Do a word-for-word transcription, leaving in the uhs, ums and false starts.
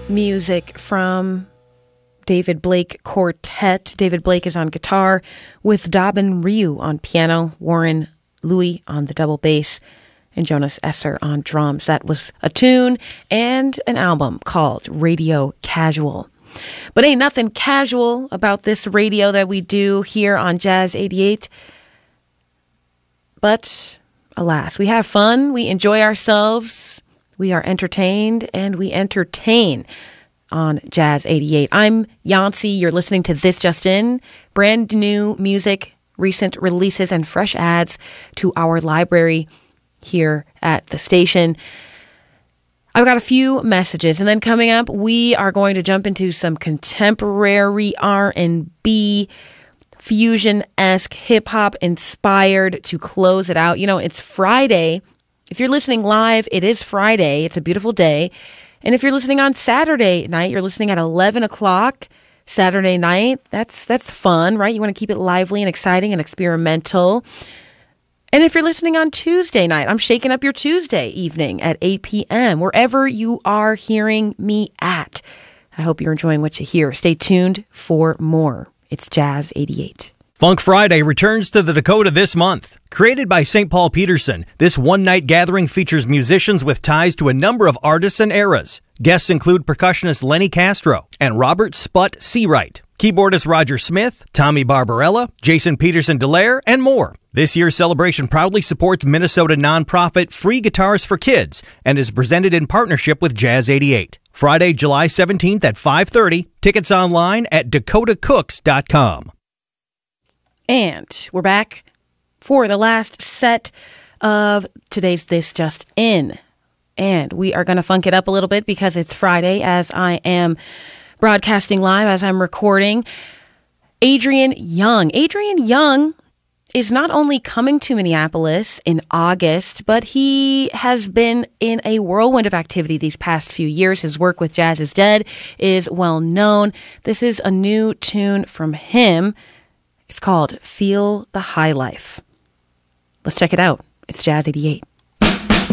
music from David Blake Quartet. David Blake is on guitar with Dobbin Ryu on piano, Warren Louis on the double bass, and Jonas Esser on drums. That was a tune and an album called Radio Casual. But ain't nothing casual about this radio that we do here on Jazz eighty-eight. But alas, we have fun, we enjoy ourselves, we are entertained, and we entertain on Jazz eighty-eight. I'm Yancey. You're listening to This Just In, brand new music, recent releases, and fresh adds to our library here at the station. I've got a few messages, and then coming up, we are going to jump into some contemporary R and B, fusion-esque, hip-hop inspired to close it out. You know, it's Friday. If you're listening live, it is Friday. It's a beautiful day. And if you're listening on Saturday night, you're listening at eleven o'clock Saturday night. That's that's fun, right? You want to keep it lively and exciting and experimental. And if you're listening on Tuesday night, I'm shaking up your Tuesday evening at eight p.m., wherever you are hearing me at. I hope you're enjoying what you hear. Stay tuned for more. It's Jazz eighty-eight. Funk Friday returns to the Dakota this month. Created by Saint Paul Peterson, this one-night gathering features musicians with ties to a number of artists and eras. Guests include percussionist Lenny Castro and Robert Sput Seawright, keyboardist Roger Smith, Tommy Barbarella, Jason Peterson Delaire, and more. This year's celebration proudly supports Minnesota nonprofit Free Guitars for Kids and is presented in partnership with Jazz eighty-eight. Friday, July seventeenth at five thirty. Tickets online at dakota cooks dot com. And we're back for the last set of today's This Just In. And we are going to funk it up a little bit because it's Friday as I am broadcasting live, as I'm recording. Adrian Younge. Adrian Younge is not only coming to Minneapolis in August, but he has been in a whirlwind of activity these past few years. His work with Jazz is Dead is well known. This is a new tune from him. It's called Feel the High Life. Let's check it out. It's Jazz eighty-eight.